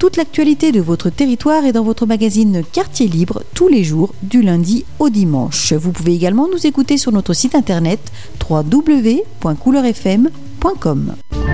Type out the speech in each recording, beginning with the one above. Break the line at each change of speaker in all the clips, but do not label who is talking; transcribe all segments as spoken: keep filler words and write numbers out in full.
Toute l'actualité de votre territoire est dans votre magazine Quartier Libre tous les jours du lundi au dimanche. Vous pouvez également nous écouter sur notre site internet w w w point couleur f m point com.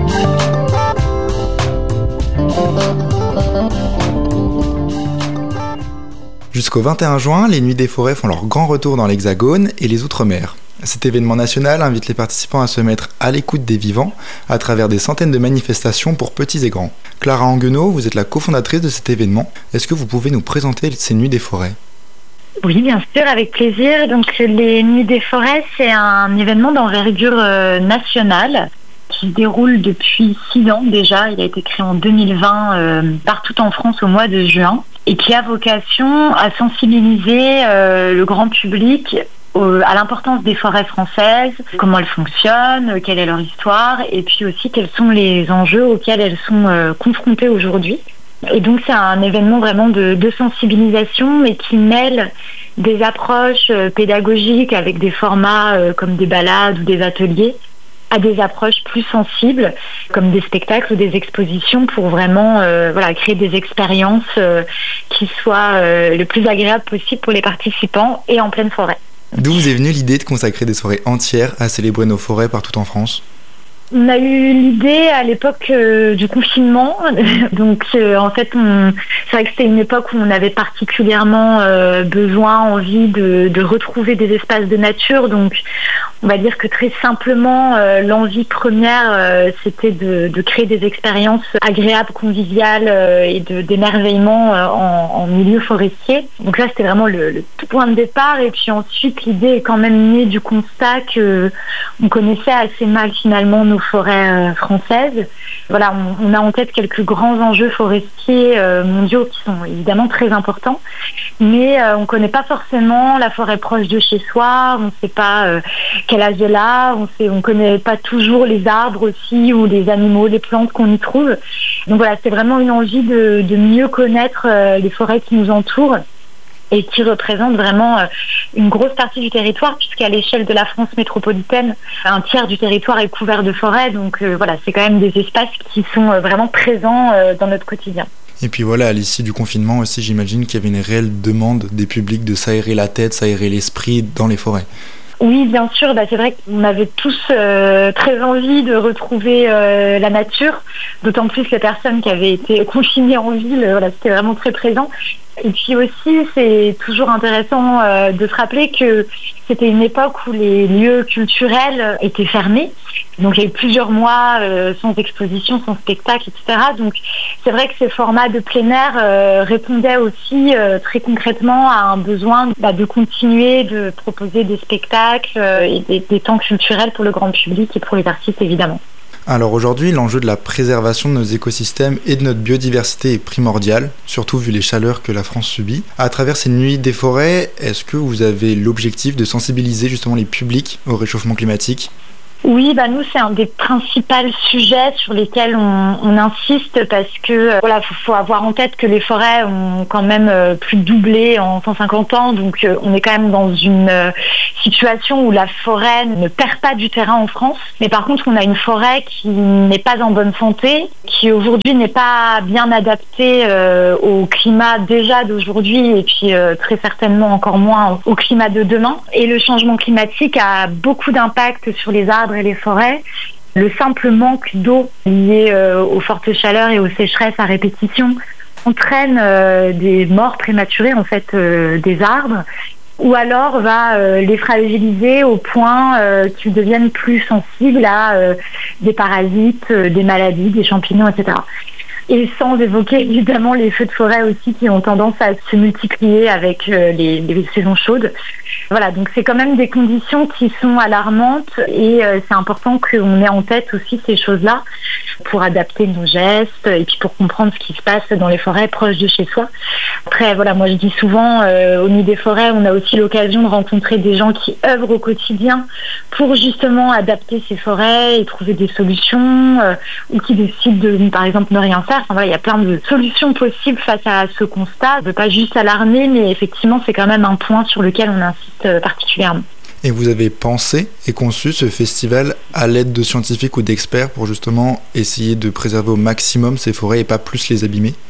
Jusqu'au vingt et un juin, les Nuits des Forêts font leur grand retour dans l'Hexagone et les Outre-mer. Cet événement national invite les participants à se mettre à l'écoute des vivants à travers des centaines de manifestations pour petits et grands. Clara Anguenot, vous êtes la cofondatrice de cet événement. Est-ce que vous pouvez nous présenter ces Nuits des Forêts ?
Oui, bien sûr, avec plaisir. Donc, les Nuits des Forêts, c'est un événement d'envergure euh, nationale qui se déroule depuis six ans déjà. Il a été créé en deux mille vingt euh, partout en France au mois de juin et qui a vocation à sensibiliser euh, le grand public à l'importance des forêts françaises, comment elles fonctionnent, quelle est leur histoire, et puis aussi quels sont les enjeux auxquels elles sont euh, confrontées aujourd'hui. Et donc c'est un événement vraiment de, de sensibilisation, mais qui mêle des approches euh, pédagogiques avec des formats euh, comme des balades ou des ateliers, à des approches plus sensibles, comme des spectacles ou des expositions, pour vraiment euh, voilà, créer des expériences euh, qui soient euh, le plus agréables possible pour les participants et en pleine forêt.
D'où vous est venue l'idée de consacrer des soirées entières à célébrer nos forêts partout en France ?
On a eu l'idée à l'époque euh, du confinement. Donc euh, en fait, on... c'est vrai que c'était une époque où on avait particulièrement euh, besoin, envie de, de retrouver des espaces de nature. Donc on va dire que très simplement, euh, l'envie première, euh, c'était de, de créer des expériences agréables, conviviales euh, et de, d'émerveillement euh, en, en milieu forestier. Donc là, c'était vraiment le, le tout point de départ. Et puis ensuite, l'idée est quand même née du constat que on connaissait assez mal finalement nos forêts euh, françaises. Voilà, on, on a en tête quelques grands enjeux forestiers euh, mondiaux qui sont évidemment très importants, mais euh, on ne connaît pas forcément la forêt proche de chez soi, on ne sait pas euh, quel âge elle a, on ne on connaît pas toujours les arbres aussi, ou les animaux, les plantes qu'on y trouve. Donc voilà, c'est vraiment une envie de, de mieux connaître euh, les forêts qui nous entourent, et qui représente vraiment une grosse partie du territoire, puisqu'à l'échelle de la France métropolitaine, un tiers du territoire est couvert de forêts. Donc euh, voilà, c'est quand même des espaces qui sont vraiment présents euh, dans notre quotidien.
Et puis voilà, à l'issue du confinement aussi, j'imagine qu'il y avait une réelle demande des publics de s'aérer la tête, s'aérer l'esprit dans les forêts.
Oui, bien sûr, bah, c'est vrai qu'on avait tous euh, très envie de retrouver euh, la nature, d'autant plus les personnes qui avaient été confinées en ville, euh, voilà, c'était vraiment très présent. Et puis aussi, c'est toujours intéressant euh, de se rappeler que c'était une époque où les lieux culturels étaient fermés. Donc il y a eu plusieurs mois euh, sans exposition, sans spectacle, et cetera. Donc c'est vrai que ces formats de plein air euh, répondaient aussi euh, très concrètement à un besoin bah, de continuer de proposer des spectacles euh, et des, des temps culturels pour le grand public et pour les artistes évidemment.
Alors aujourd'hui, l'enjeu de la préservation de nos écosystèmes et de notre biodiversité est primordial, surtout vu les chaleurs que la France subit. À travers ces Nuits des Forêts, est-ce que vous avez l'objectif de sensibiliser justement les publics au réchauffement climatique ?
Oui, bah nous c'est un des principaux sujets sur lesquels on, on insiste, parce que euh, voilà, faut, faut avoir en tête que les forêts ont quand même euh, plus doublé en cent cinquante ans, donc euh, on est quand même dans une euh, situation où la forêt ne perd pas du terrain en France, mais par contre on a une forêt qui n'est pas en bonne santé, qui aujourd'hui n'est pas bien adaptée euh, au climat déjà d'aujourd'hui, et puis euh, très certainement encore moins au climat de demain. Et le changement climatique a beaucoup d'impact sur les arbres et les forêts. Le simple manque d'eau lié euh, aux fortes chaleurs et aux sécheresses à répétition entraîne euh, des morts prématurées en fait euh, des arbres, ou alors va euh, les fragiliser au point euh, qu'ils deviennent plus sensibles à euh, des parasites, euh, des maladies, des champignons, et cetera. Et sans évoquer évidemment les feux de forêt aussi qui ont tendance à se multiplier avec euh, les, les saisons chaudes. Voilà, donc c'est quand même des conditions qui sont alarmantes, et euh, c'est important qu'on ait en tête aussi ces choses-là pour adapter nos gestes et puis pour comprendre ce qui se passe dans les forêts proches de chez soi. Après, voilà, moi je dis souvent, euh, au Nuits des Forêts, on a aussi l'occasion de rencontrer des gens qui œuvrent au quotidien pour justement adapter ces forêts et trouver des solutions, euh, ou qui décident de, par exemple, ne rien faire. Enfin, voilà, il y a plein de solutions possibles face à ce constat. Je ne veux pas juste alarmer, mais effectivement, c'est quand même un point sur lequel on insiste particulièrement.
Et vous avez pensé et conçu ce festival à l'aide de scientifiques ou d'experts pour justement essayer de préserver au maximum ces forêts et pas plus les abîmer ?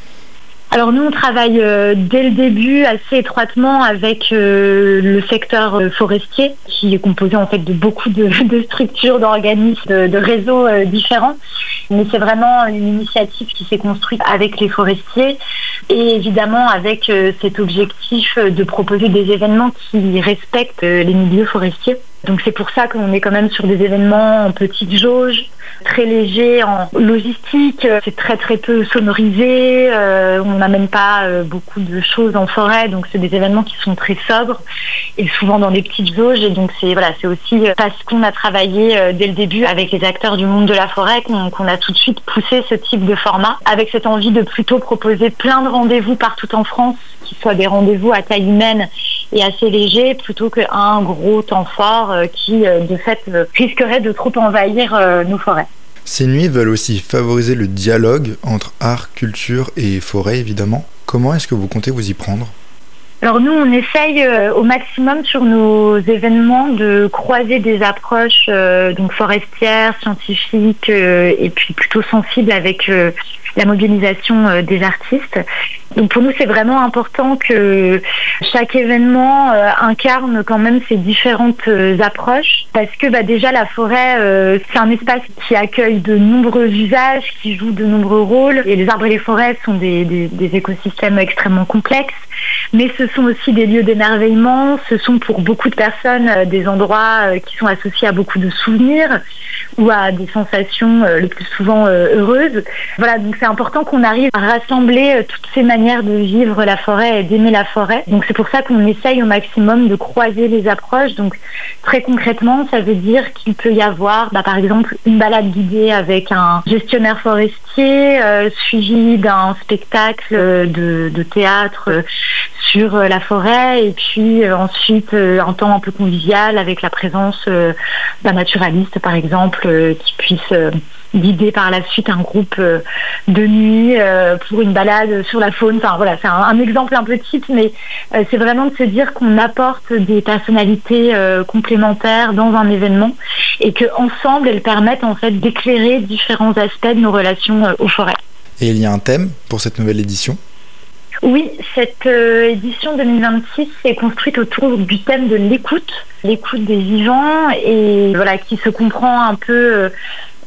Alors nous, on travaille euh, dès le début assez étroitement avec euh, le secteur euh, forestier, qui est composé en fait de beaucoup de, de structures, d'organismes, de, de réseaux euh, différents. Mais c'est vraiment une initiative qui s'est construite avec les forestiers et évidemment avec euh, cet objectif de proposer des événements qui respectent euh, les milieux forestiers. Donc c'est pour ça qu'on est quand même sur des événements en petite jauge, très légers en logistique, c'est très très peu sonorisé, euh, on n'amène pas euh, beaucoup de choses en forêt, donc c'est des événements qui sont très sobres et souvent dans des petites jauges. Et donc c'est voilà, c'est aussi parce qu'on a travaillé euh, dès le début avec les acteurs du monde de la forêt qu'on, qu'on a tout de suite poussé ce type de format, avec cette envie de plutôt proposer plein de rendez-vous partout en France, qui soient des rendez-vous à taille humaine et assez légers, plutôt qu'un gros temps fort euh, qui, euh, de fait, euh, risquerait de trop envahir euh, nos forêts.
Ces nuits veulent aussi favoriser le dialogue entre art, culture et forêt, évidemment. Comment est-ce que vous comptez vous y prendre ?
Alors nous, on essaye euh, au maximum sur nos événements de croiser des approches euh, donc forestières, scientifiques euh, et puis plutôt sensibles avec euh, la mobilisation euh, des artistes. Donc pour nous, c'est vraiment important que chaque événement euh, incarne quand même ces différentes euh, approches, parce que bah, déjà la forêt, euh, c'est un espace qui accueille de nombreux usages, qui joue de nombreux rôles, et les arbres et les forêts sont des, des, des écosystèmes extrêmement complexes, mais ce sont aussi des lieux d'émerveillement, ce sont pour beaucoup de personnes euh, des endroits euh, qui sont associés à beaucoup de souvenirs ou à des sensations euh, le plus souvent euh, heureuses. Voilà, donc c'est important qu'on arrive à rassembler euh, toutes ces manières de vivre la forêt et d'aimer la forêt. Donc c'est pour ça qu'on essaye au maximum de croiser les approches. Donc très concrètement, ça veut dire qu'il peut y avoir bah, par exemple une balade guidée avec un gestionnaire forestier euh, suivi d'un spectacle de, de théâtre euh, sur euh, la forêt, et puis euh, ensuite euh, un temps un peu convivial avec la présence euh, d'un naturaliste par exemple euh, qui puisse euh, guider par la suite un groupe euh, de nuit euh, pour une balade sur la faune. Enfin voilà, c'est un, un exemple un peu type, mais euh, c'est vraiment de se dire qu'on apporte des personnalités euh, complémentaires dans un événement et que ensemble elles permettent en fait d'éclairer différents aspects de nos relations euh, aux forêts.
Et il y a un thème pour cette nouvelle édition ?
Oui, cette euh, édition deux mille vingt-six est construite autour du thème de l'écoute, l'écoute des vivants, et voilà, qui se comprend un peu euh,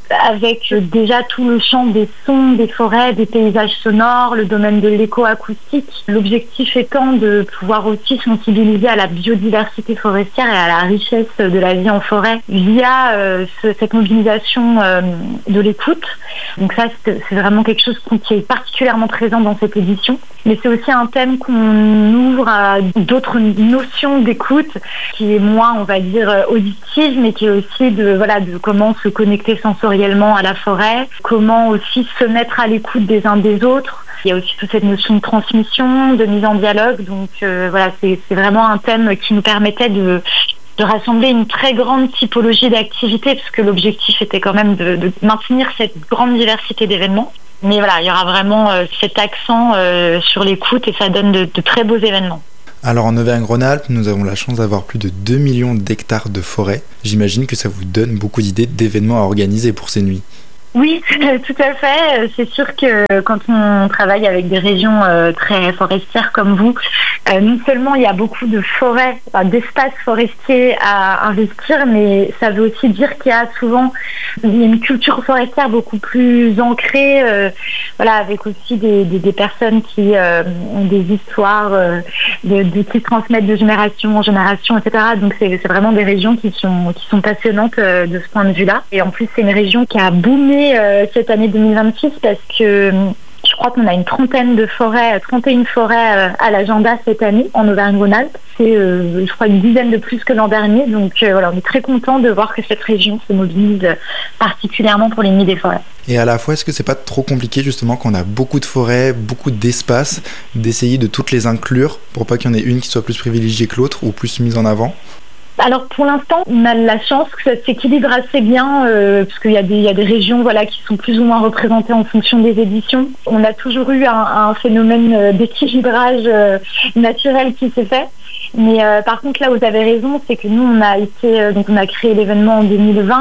avec euh, déjà tout le champ des sons, des forêts, des paysages sonores, le domaine de l'éco-acoustique. L'objectif étant de pouvoir aussi sensibiliser à la biodiversité forestière et à la richesse de la vie en forêt via euh, ce, cette mobilisation euh, de l'écoute. Donc ça, c'est, c'est vraiment quelque chose qui est particulièrement présent dans cette édition. Mais c'est aussi un thème qu'on ouvre à d'autres notions d'écoute, qui est moins, on va dire, auditive, mais qui est aussi de, voilà, de comment se connecter sensoriellement à la forêt, comment aussi se mettre à l'écoute des uns des autres. Il y a aussi toute cette notion de transmission, de mise en dialogue. Donc euh, voilà, c'est, c'est vraiment un thème qui nous permettait de de rassembler une très grande typologie d'activités, parce que l'objectif était quand même de, de maintenir cette grande diversité d'événements. Mais voilà, il y aura vraiment euh, cet accent euh, sur l'écoute et ça donne de, de très beaux événements.
Alors en Auvergne-Rhône-Alpes, nous avons la chance d'avoir plus de deux millions d'hectares de forêt. J'imagine que ça vous donne beaucoup d'idées d'événements à organiser pour ces nuits.
Oui, tout à fait. C'est sûr que quand on travaille avec des régions euh, très forestières comme vous, euh, non seulement il y a beaucoup de forêts, enfin, d'espaces forestiers à investir, mais ça veut aussi dire qu'il y a souvent une culture forestière beaucoup plus ancrée, euh, voilà, avec aussi des, des, des personnes qui euh, ont des histoires euh, de, de, qui se transmettent de génération en génération, et cetera. Donc c'est, c'est vraiment des régions qui sont, qui sont passionnantes euh, de ce point de vue-là. Et en plus, c'est une région qui a boomé cette année deux mille vingt-six parce que je crois qu'on a une trentaine de forêts, trente et une forêts à l'agenda cette année en Auvergne-Rhône-Alpes. C'est, euh, je crois, une dizaine de plus que l'an dernier. Donc euh, voilà, on est très content de voir que cette région se mobilise particulièrement pour les nuits des forêts.
Et à la fois, est-ce que c'est pas trop compliqué justement quand on a beaucoup de forêts, beaucoup d'espaces, d'essayer de toutes les inclure pour pas qu'il y en ait une qui soit plus privilégiée que l'autre ou plus mise en avant ?
Alors pour l'instant, on a la chance que ça s'équilibre assez bien, euh, parce qu'il y a des, il y a des régions voilà, qui sont plus ou moins représentées en fonction des éditions. On a toujours eu un, un phénomène d'équilibrage euh, naturel qui s'est fait. Mais euh, par contre, là où vous avez raison, c'est que nous, on a été, euh, donc on a créé l'événement en deux mille vingt.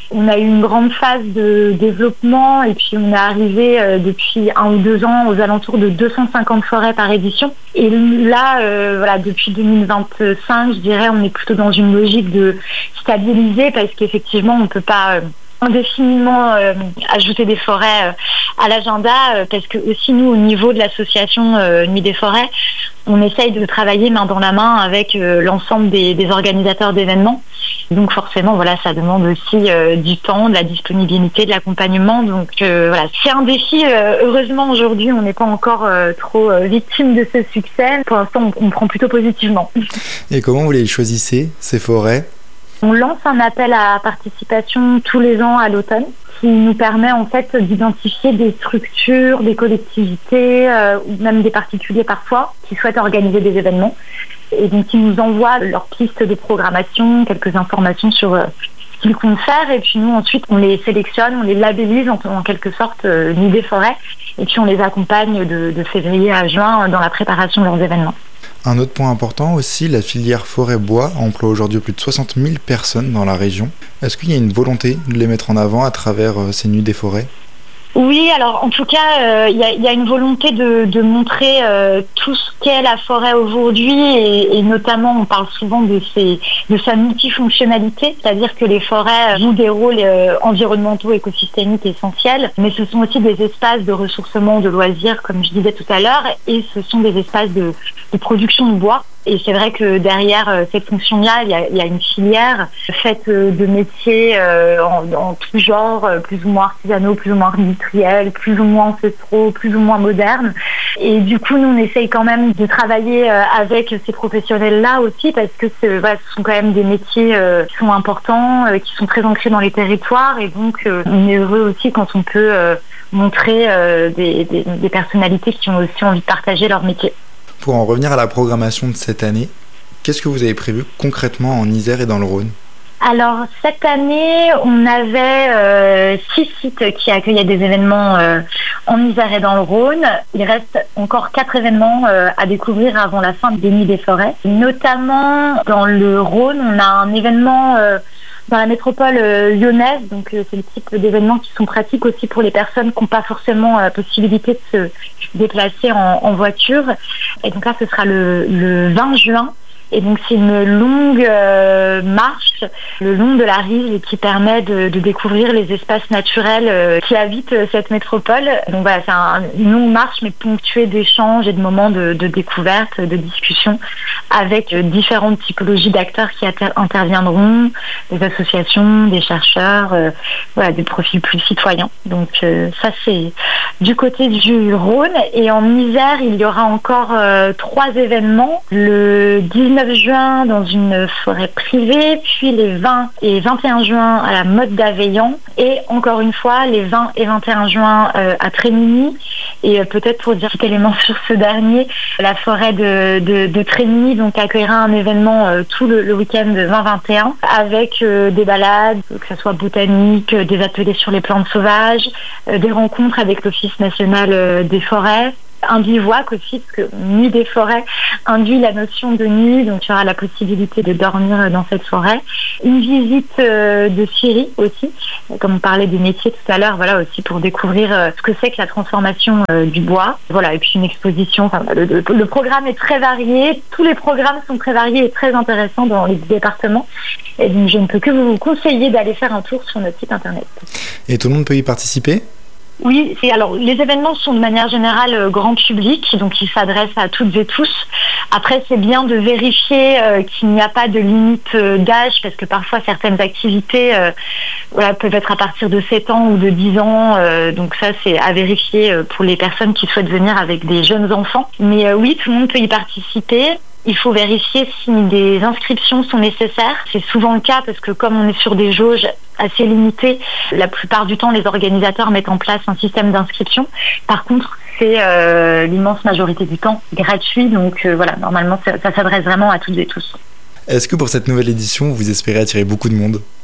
On a eu une grande phase de développement et puis on est arrivé euh, depuis un ou deux ans aux alentours de deux cent cinquante forêts par édition. Et là, euh, voilà, depuis deux mille vingt-cinq, je dirais, on est plutôt dans une logique de stabiliser parce qu'effectivement, on ne peut pas euh, indéfiniment euh, ajouter des forêts euh, à l'agenda euh, parce que aussi nous, au niveau de l'association euh, Nuit des forêts, on essaye de travailler main dans la main avec euh, l'ensemble des, des organisateurs d'événements. Donc forcément, voilà, ça demande aussi euh, du temps, de la disponibilité, de l'accompagnement. Donc euh, voilà, c'est un défi. Euh, heureusement, aujourd'hui, on n'est pas encore euh, trop euh, victime de ce succès. Pour l'instant, on, on prend plutôt positivement.
Et comment vous les choisissez, ces forêts ?
On lance un appel à participation tous les ans à l'automne qui nous permet en fait d'identifier des structures, des collectivités euh, ou même des particuliers parfois qui souhaitent organiser des événements et donc qui nous envoient leurs pistes de programmation, quelques informations sur euh, ce qu'ils comptent faire et puis nous ensuite on les sélectionne, on les labellise en, en quelque sorte euh, Nuit des forêts et puis on les accompagne de, de février à juin dans la préparation de leurs événements.
Un autre point important aussi, la filière forêt-bois emploie aujourd'hui plus de soixante mille personnes dans la région. Est-ce qu'il y a une volonté de les mettre en avant à travers ces Nuits des forêts ?
Oui, alors en tout cas, il euh, y, y a une volonté de, de montrer euh, tout ce qu'est la forêt aujourd'hui et, et notamment on parle souvent de, ces, de sa multifonctionnalité, c'est-à-dire que les forêts jouent des rôles euh, environnementaux, écosystémiques essentiels, mais ce sont aussi des espaces de ressourcement, de loisirs, comme je disais tout à l'heure, et ce sont des espaces de, de production de bois. Et c'est vrai que derrière euh, cette fonction-là, il y a, il y a une filière faite euh, de métiers euh, en, en tout genre, euh, plus ou moins artisanaux, plus ou moins industriels, plus ou moins ancestraux, plus ou moins modernes. Et du coup, nous, on essaye quand même de travailler euh, avec ces professionnels-là aussi parce que c'est, voilà, ce sont quand même des métiers euh, qui sont importants, euh, qui sont très ancrés dans les territoires. Et donc, euh, on est heureux aussi quand on peut euh, montrer euh, des, des, des personnalités qui ont aussi envie de partager leur métier.
Pour en revenir à la programmation de cette année, qu'est-ce que vous avez prévu concrètement en Isère et dans le Rhône ?
Alors, cette année, on avait euh, six sites qui accueillaient des événements euh, en Isère et dans le Rhône. Il reste encore quatre événements euh, à découvrir avant la fin des Nuits des forêts. Notamment, dans le Rhône, on a un événement euh, dans la métropole euh, lyonnaise. Donc, euh, c'est le type d'événements qui sont pratiques aussi pour les personnes qui n'ont pas forcément la euh, possibilité de se déplacer en, en voiture. Et donc là, ce sera le, le vingt juin. Et donc c'est une longue euh, marche le long de la rive qui permet de, de découvrir les espaces naturels euh, qui habitent euh, cette métropole. Donc voilà, c'est un, une longue marche mais ponctuée d'échanges et de moments de, de découverte, de discussion avec euh, différentes typologies d'acteurs qui inter- interviendront, des associations, des chercheurs, euh, voilà, des profils plus citoyens. Donc euh, ça c'est du côté du Rhône. Et en Isère, il y aura encore euh, trois événements. Le dix-neuf juin dans une forêt privée, puis les vingt et vingt et un juin à la Motte d'Aveillan et encore une fois les vingt et vingt et un juin euh, à Trémigny. Et euh, peut-être pour dire quelques éléments sur ce dernier, la forêt de, de, de Trémigny donc accueillera un événement euh, tout le, le week-end vingt vingt et un avec euh, des balades, que ce soit botanique, euh, des ateliers sur les plantes sauvages, euh, des rencontres avec l'Office national euh, des forêts, un bivouac aussi, parce que Nuit des forêts induit la notion de nuit, donc il y aura la possibilité de dormir dans cette forêt. Une visite euh, de scierie aussi, comme on parlait des métiers tout à l'heure, voilà aussi pour découvrir euh, ce que c'est que la transformation euh, du bois. Voilà, et puis une exposition. Enfin, le, le, le programme est très varié, tous les programmes sont très variés et très intéressants dans les départements. Et donc je ne peux que vous conseiller d'aller faire un tour sur notre site internet.
Et tout le monde peut y participer ?
Oui, c'est, alors les événements sont de manière générale euh, grand public, donc ils s'adressent à toutes et tous. Après, c'est bien de vérifier euh, qu'il n'y a pas de limite euh, d'âge, parce que parfois certaines activités euh, voilà, peuvent être à partir de sept ans ou de dix ans, euh, donc ça c'est à vérifier euh, pour les personnes qui souhaitent venir avec des jeunes enfants. Mais euh, oui, tout le monde peut y participer. Il faut vérifier si des inscriptions sont nécessaires. C'est souvent le cas parce que comme on est sur des jauges assez limitées, la plupart du temps, les organisateurs mettent en place un système d'inscription. Par contre, c'est euh, l'immense majorité du temps gratuit. Donc euh, voilà, normalement, ça, ça s'adresse vraiment à toutes et tous.
Est-ce que pour cette nouvelle édition, vous espérez attirer beaucoup de monde ?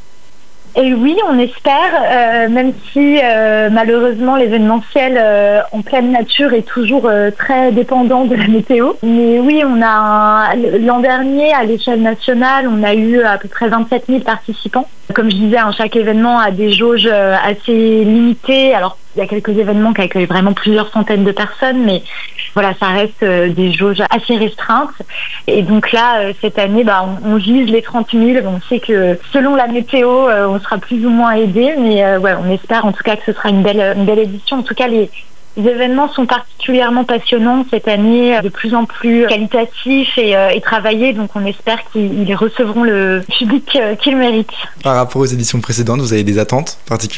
Et oui, on espère, euh, même si euh, malheureusement l'événementiel euh, en pleine nature est toujours euh, très dépendant de la météo. Mais oui, on a un, l'an dernier, à l'échelle nationale, on a eu à peu près vingt-sept mille participants. Comme je disais, hein, chaque événement a des jauges euh, assez limitées. Alors, il y a quelques événements qui accueillent vraiment plusieurs centaines de personnes, mais voilà, ça reste euh, des jauges assez restreintes. Et donc là, euh, cette année, bah, on, on vise les trente mille. On sait que selon la météo, euh, on sera plus ou moins aidé, mais euh, ouais, on espère en tout cas que ce sera une belle, une belle édition. En tout cas, les, les événements sont particulièrement passionnants cette année, de plus en plus qualitatifs et, euh, et travaillés. Donc on espère qu'ils recevront le public euh, qu'ils méritent.
Par rapport aux éditions précédentes, vous avez des attentes particulières ?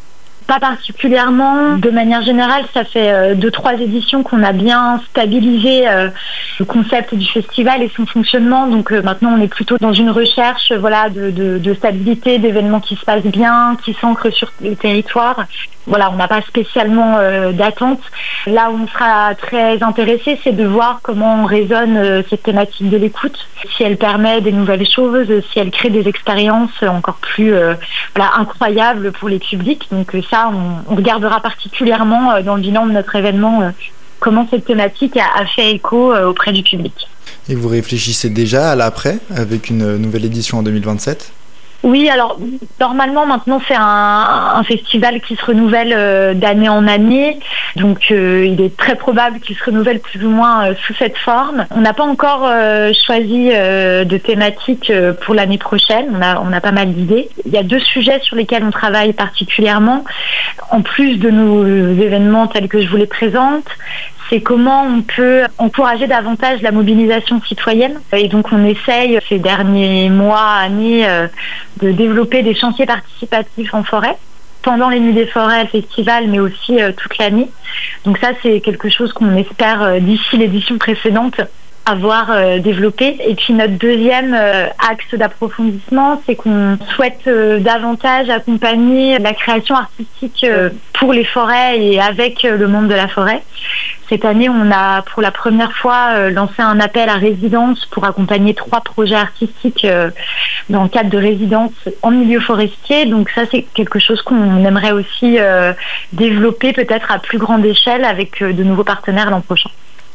Pas particulièrement. De manière générale, ça fait euh, deux, trois éditions qu'on a bien stabilisé euh, le concept du festival et son fonctionnement. Donc euh, maintenant, on est plutôt dans une recherche euh, voilà, de, de, de stabilité, d'événements qui se passent bien, qui s'ancrent sur le territoire. Voilà, on n'a pas spécialement euh, d'attente. Là où on sera très intéressé, c'est de voir comment résonne euh, cette thématique de l'écoute, si elle permet des nouvelles choses, si elle crée des expériences encore plus euh, voilà, incroyables pour les publics. Donc euh, ça, on, on regardera particulièrement euh, dans le bilan de notre événement euh, comment cette thématique a, a fait écho euh, auprès du public.
Et vous réfléchissez déjà à l'après, avec une nouvelle édition en deux mille vingt-sept ?
Oui, alors normalement maintenant c'est un, un festival qui se renouvelle euh, d'année en année, donc euh, il est très probable qu'il se renouvelle plus ou moins euh, sous cette forme. On n'a pas encore euh, choisi euh, de thématique euh, pour l'année prochaine, on a, on a pas mal d'idées. Il y a deux sujets sur lesquels on travaille particulièrement, en plus de nos événements tels que je vous les présente. C'est comment on peut encourager davantage la mobilisation citoyenne. Et donc on essaye ces derniers mois, années, de développer des chantiers participatifs en forêt, pendant les Nuits des Forêts, le festival, mais aussi toute l'année. Donc ça, c'est quelque chose qu'on espère, d'ici l'édition précédente, avoir euh, développé. Et puis notre deuxième euh, axe d'approfondissement, c'est qu'on souhaite euh, davantage accompagner la création artistique euh, pour les forêts et avec euh, le monde de la forêt. Cette année, on a pour la première fois euh, lancé un appel à résidence pour accompagner trois projets artistiques euh, dans le cadre de résidences en milieu forestier. Donc ça, c'est quelque chose qu'on aimerait aussi euh, développer peut-être à plus grande échelle avec euh, de nouveaux partenaires l'an prochain.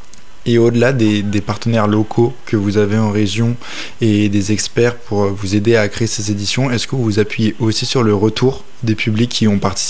Et au-delà des, des partenaires locaux que vous avez en région et des experts pour vous aider à créer ces éditions, est-ce que vous vous appuyez aussi sur le retour des publics qui ont participé ?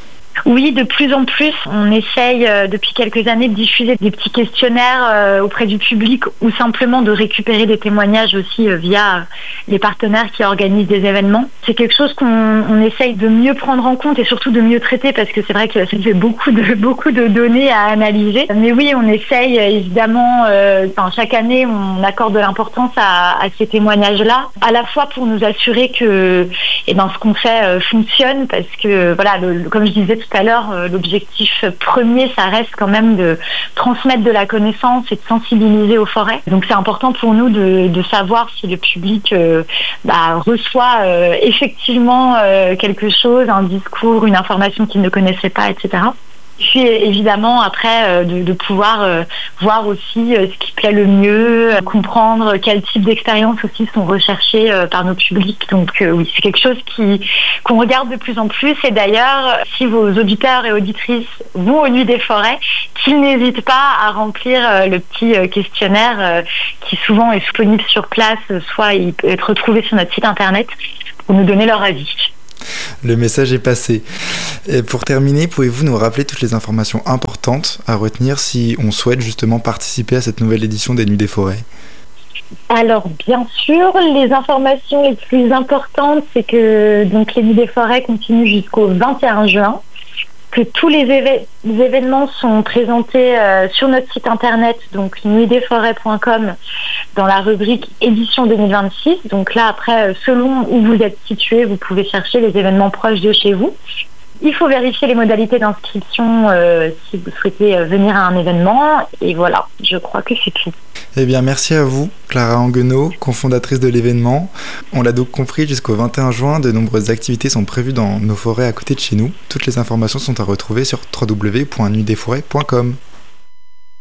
Oui, de plus en plus, on essaye euh, depuis quelques années de diffuser des petits questionnaires euh, auprès du public ou simplement de récupérer des témoignages aussi euh, via les partenaires qui organisent des événements. C'est quelque chose qu'on on essaye de mieux prendre en compte et surtout de mieux traiter parce que c'est vrai que ça fait beaucoup de, beaucoup de données à analyser. Mais oui, on essaye évidemment, euh, enfin, chaque année, on accorde de l'importance à, à ces témoignages-là, à la fois pour nous assurer que eh ben, ce qu'on fait euh, fonctionne parce que, voilà, le, le, comme je disais tout tout à l'heure, euh, l'objectif premier, ça reste quand même de transmettre de la connaissance et de sensibiliser aux forêts. Donc c'est important pour nous de, de savoir si le public euh, bah, reçoit euh, effectivement euh, quelque chose, un discours, une information qu'il ne connaissait pas, et cetera. Puis évidemment après euh, de, de pouvoir euh, voir aussi euh, ce qui plaît le mieux, euh, comprendre quel type d'expériences aussi sont recherchées euh, par nos publics. Donc euh, oui, c'est quelque chose qui qu'on regarde de plus en plus. Et d'ailleurs, si vos auditeurs et auditrices vont aux Nuits des Forêts, qu'ils n'hésitent pas à remplir euh, le petit euh, questionnaire euh, qui souvent est disponible sur place, soit il peut être retrouvé sur notre site internet pour nous donner leur avis.
Le message est passé. Et pour terminer, pouvez-vous nous rappeler toutes les informations importantes à retenir si on souhaite justement participer à cette nouvelle édition des Nuits des Forêts ?
Alors bien sûr, les informations les plus importantes, c'est que donc les Nuits des Forêts continuent jusqu'au vingt et un juin, que tous les, éve- les événements sont présentés euh, sur notre site internet, donc nuit des forêts point com, dans la rubrique édition deux mille vingt-six. Donc là, après, selon où vous êtes situé, vous pouvez chercher les événements proches de chez vous. Il faut vérifier les modalités d'inscription euh, si vous souhaitez euh, venir à un événement. Et voilà, je crois que c'est tout.
Eh bien, merci à vous, Clara Anguenot, cofondatrice de l'événement. On l'a donc compris, jusqu'au vingt et un juin, de nombreuses activités sont prévues dans nos forêts à côté de chez nous. Toutes les informations sont à retrouver sur w w w point nuit des forêts point com.